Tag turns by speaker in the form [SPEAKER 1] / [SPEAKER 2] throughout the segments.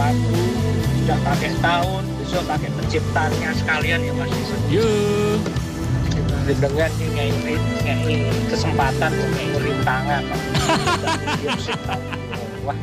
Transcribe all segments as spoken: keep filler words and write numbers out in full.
[SPEAKER 1] lagu, sudah pakai tahun, besok pakai penciptanya sekalian ya Mas.
[SPEAKER 2] Yuk.
[SPEAKER 1] Dengan ngei kesempatan ngei rintangan. Wah,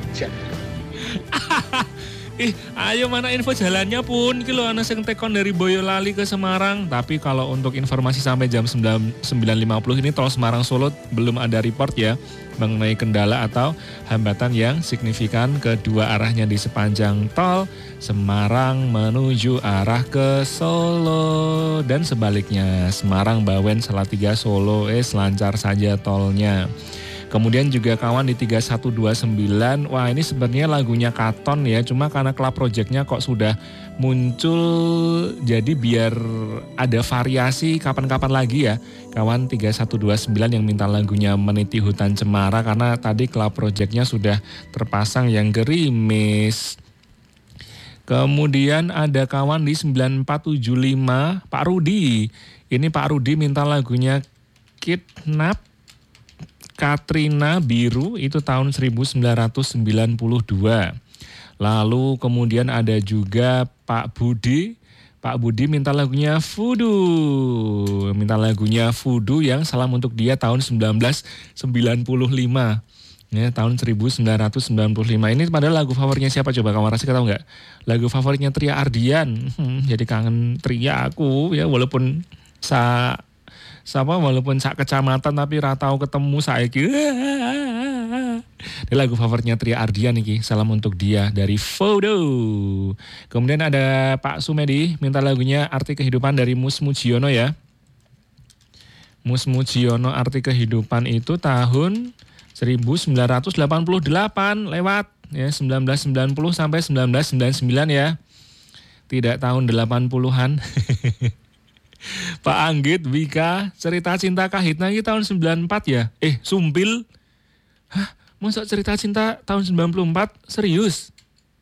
[SPEAKER 2] Ih, ayo mana info jalannya pun. Iki lho ana sing tekon dari Boyolali ke Semarang. Tapi kalau untuk informasi sampai jam sembilan lima puluh ini tol Semarang Solo belum ada report ya mengenai kendala atau hambatan yang signifikan kedua arahnya di sepanjang tol Semarang menuju arah ke Solo dan sebaliknya Semarang Bawen Salatiga Solo eh lancar saja tolnya. Kemudian juga kawan di tiga satu dua sembilan, wah ini sebenarnya lagunya Katon ya, cuma karena Club Project-nya kok sudah muncul, jadi biar ada variasi kapan-kapan lagi ya. Kawan tiga satu dua sembilan yang minta lagunya Meniti Hutan Cemara, karena tadi Club Project-nya sudah terpasang yang gerimis. Kemudian ada kawan di sembilan empat tujuh lima, Pak Rudi. Ini Pak Rudi minta lagunya Kidnap Katrina Biru, itu tahun seribu sembilan ratus sembilan puluh dua. Lalu kemudian ada juga Pak Budi. Pak Budi minta lagunya Voodoo. Minta lagunya Voodoo yang Salam Untuk Dia tahun sembilan belas sembilan puluh lima. Ya, tahun seribu sembilan ratus sembilan puluh lima. Ini padahal lagu favoritnya siapa coba kamu rasa tahu nggak? Lagu favoritnya Tria Ardian. Hmm, jadi kangen Tria aku ya, walaupun sa Sama walaupun sak kecamatan tapi ratau ketemu saiki. Ini lagu favoritnya Tria Ardian iki, Salam Untuk Dia dari Foto. Kemudian ada Pak Sumedi minta lagunya Arti Kehidupan dari Mus Mujiono ya. Mus Mujiono Arti Kehidupan itu tahun seribu sembilan ratus delapan puluh delapan lewat ya, seribu sembilan ratus sembilan puluh sampai seribu sembilan ratus sembilan puluh sembilan ya. Tidak tahun delapan puluhan. Pak Anggit, Wika, Cerita Cinta Kahitna ini tahun sembilan puluh empat ya? Eh, Sumpil? Hah? Masa Cerita Cinta tahun sembilan puluh empat? Serius?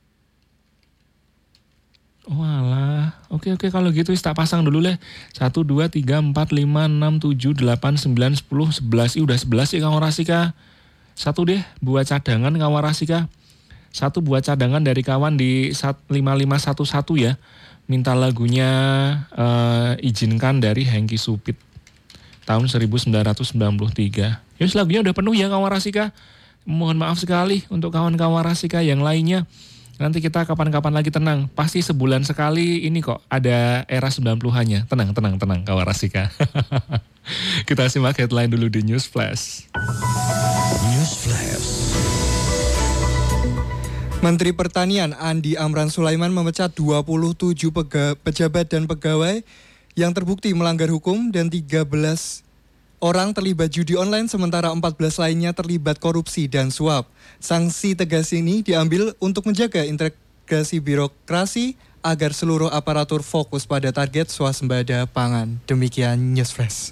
[SPEAKER 2] Oh alah, oke oke kalau gitu tak pasang dulu lah. satu, dua, tiga, empat, lima, enam, tujuh, delapan, sembilan, sepuluh, sebelas. Ih udah sebelas ya Kang Warasika. Satu deh buat cadangan Kang Warasika. Satu buat cadangan dari kawan di lima lima satu satu ya. Minta lagunya uh, Izinkan dari Hengki Supit tahun seribu sembilan ratus sembilan puluh tiga. Yus lagunya udah penuh ya kawan Rasika. Mohon maaf sekali untuk kawan-kawan Rasika yang lainnya. Nanti kita kapan-kapan lagi tenang. Pasti sebulan sekali ini kok ada era sembilan puluhannya. Tenang, tenang, tenang kawan Rasika. Kita simak headline dulu di News Flash.
[SPEAKER 3] News Flash.
[SPEAKER 4] Menteri Pertanian Andi Amran Sulaiman memecat dua puluh tujuh pega- pejabat dan pegawai yang terbukti melanggar hukum dan tiga belas orang terlibat judi online sementara empat belas lainnya terlibat korupsi dan suap. Sanksi tegas ini diambil untuk menjaga integrasi birokrasi agar seluruh aparatur fokus pada target swasembada pangan. Demikian News Flash.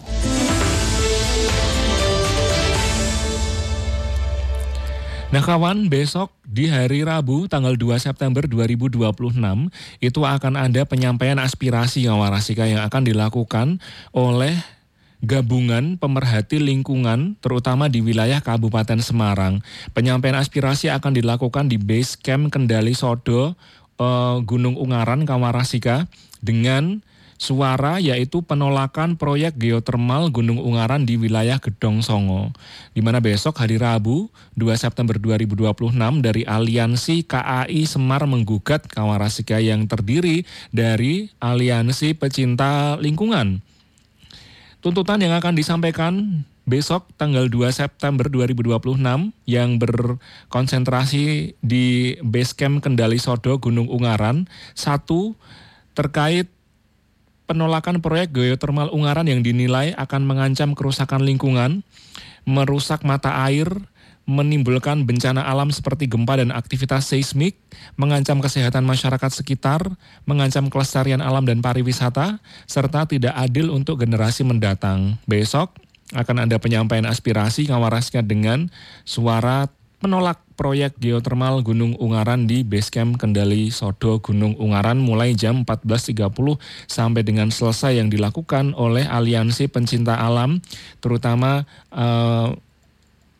[SPEAKER 2] Nah kawan, besok di hari Rabu tanggal dua September dua ribu dua puluh enam itu akan ada penyampaian aspirasi kawan Rasika yang akan dilakukan oleh Gabungan Pemerhati Lingkungan terutama di wilayah Kabupaten Semarang. Penyampaian aspirasi akan dilakukan di Base Camp Kendali Sodo uh, Gunung Ungaran kawan Rasika dengan suara yaitu penolakan proyek geotermal Gunung Ungaran di wilayah Gedong Songo. Di mana besok hari Rabu dua September dua ribu dua puluh enam dari Aliansi K A I Semar menggugat Kawarasika yang terdiri dari Aliansi Pecinta Lingkungan. Tuntutan yang akan disampaikan besok tanggal dua September dua ribu dua puluh enam yang berkonsentrasi di Base Camp Kendali Sodo Gunung Ungaran. Satu, terkait penolakan proyek geotermal Ungaran yang dinilai akan mengancam kerusakan lingkungan, merusak mata air, menimbulkan bencana alam seperti gempa dan aktivitas seismik, mengancam kesehatan masyarakat sekitar, mengancam kelestarian alam dan pariwisata, serta tidak adil untuk generasi mendatang. Besok akan ada penyampaian aspirasi Kawarasika dengan suara menolak proyek geotermal Gunung Ungaran di Basecamp Kendali Sodo Gunung Ungaran mulai jam empat belas tiga puluh sampai dengan selesai yang dilakukan oleh Aliansi Pencinta Alam, terutama uh,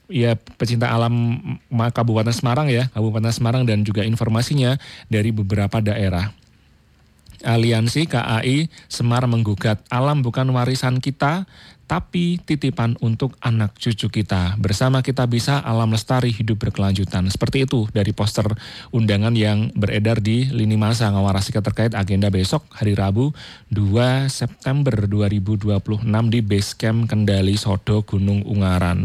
[SPEAKER 2] ya pecinta alam Kabupaten Semarang ya, Kabupaten Semarang dan juga informasinya dari beberapa daerah. Aliansi K A I Semar menggugat alam bukan warisan kita, tapi titipan untuk anak cucu kita. Bersama kita bisa, alam lestari, hidup berkelanjutan. Seperti itu dari poster undangan yang beredar di lini masa Ngawarasika terkait agenda besok hari Rabu dua September dua ribu dua puluh enam di Base Camp Kendali Sodo Gunung Ungaran.